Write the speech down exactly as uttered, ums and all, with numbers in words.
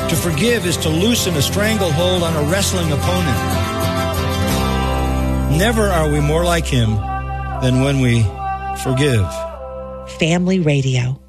To forgive is to loosen a stranglehold on a wrestling opponent. Never are we more like him than when we forgive. Family Radio.